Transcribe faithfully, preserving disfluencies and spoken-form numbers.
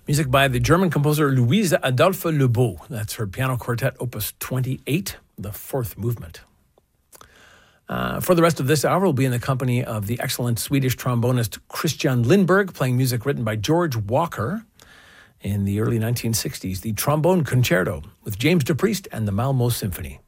Music by the German composer Louise Adolphe Lebeau. That's her piano quartet, opus twenty-eight, the fourth movement. Uh, for the rest of this hour, we'll be in the company of the excellent Swedish trombonist Christian Lindberg, playing music written by George Walker in the early nineteen sixties, the Trombone Concerto with James DePriest and the Malmo Symphony.